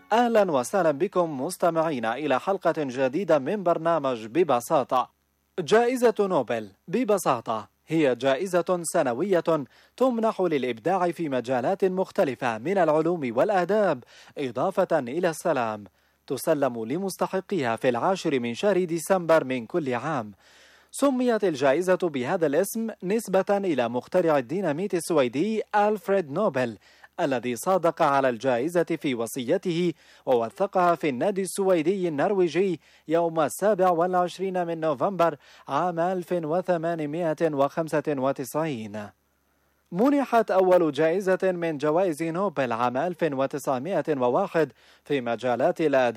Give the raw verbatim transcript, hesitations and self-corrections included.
أهلا وسهلا بكم مستمعينا إلى حلقة جديدة من برنامج ببساطة. جائزة نوبل ببساطة هي جائزة سنوية تمنح للإبداع في مجالات مختلفة من العلوم والآداب إضافة إلى السلام. تسلم لمستحقيها في العاشر من شهر ديسمبر من كل عام. سميت الجائزة بهذا الاسم نسبة إلى مخترع الديناميت السويدي ألفريد نوبل، الذي صادق على الجائزة في وصيته ووثقها في النادي السويدي النرويجي يوم السابع والعشرين من نوفمبر عام ألف وثمانمائة وخمسة وتسعين. منحت أول جائزة من جوائز نوبل عام ألف وتسعمائة وواحد في مجالات الآداب